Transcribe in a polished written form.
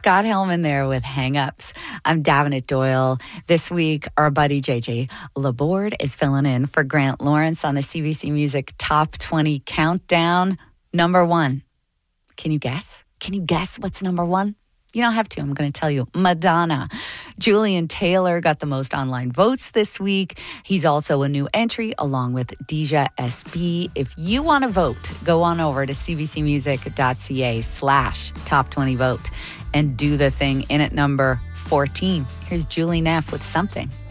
Scott Hellman there with Hang Ups. I'm Davenant Doyle. This week, our buddy JJ Laborde is filling in for Grant Lawrence on the CBC Music Top 20 Countdown. Number 1. Can you guess? Can you guess what's number 1? You don't have to. I'm going to tell you. Madonna. Julian Taylor got the most online votes this week. He's also a new entry along with Deja SB. If you want to vote, go on over to cbcmusic.ca/top20vote and do the thing in at number 14. Here's Julie Neff with Something.